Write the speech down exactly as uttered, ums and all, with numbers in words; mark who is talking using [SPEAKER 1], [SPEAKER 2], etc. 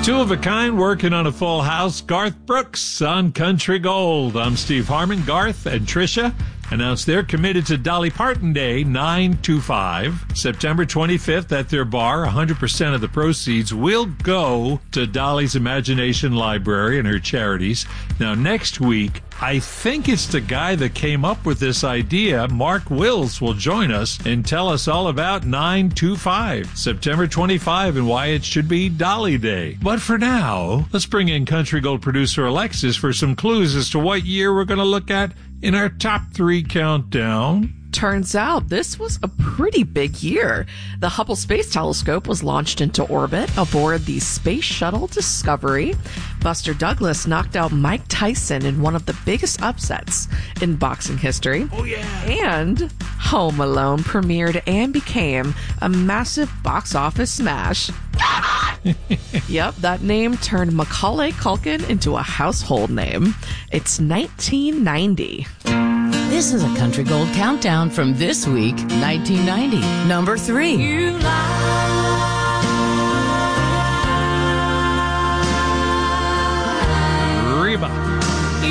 [SPEAKER 1] Two of a kind working on a full house. Garth Brooks on Country Gold. I'm Steve Harmon. Garth and Trisha announced they're committed to Dolly Parton Day nine two five, September twenty-fifth at their bar. one hundred percent of the proceeds will go to Dolly's Imagination Library and her charities. Now, next week, I think it's the guy that came up with this idea. Mark Wills will join us and tell us all about nine two five, September twenty-fifth, and why it should be Dolly Day. But for now, let's bring in Country Gold producer Alexis for some clues as to what year we're going to look at in our top three countdown.
[SPEAKER 2] Turns out this was a pretty big year. The Hubble Space Telescope was launched into orbit aboard the Space Shuttle Discovery. Buster Douglas knocked out Mike Tyson in one of the biggest upsets in boxing history.
[SPEAKER 1] Oh, yeah.
[SPEAKER 2] And Home Alone premiered and became a massive box office smash. Yep, that name turned Macaulay Culkin into a household name. It's nineteen ninety.
[SPEAKER 3] This is a Country Gold countdown from this week, nineteen ninety. Number three.
[SPEAKER 4] You lie.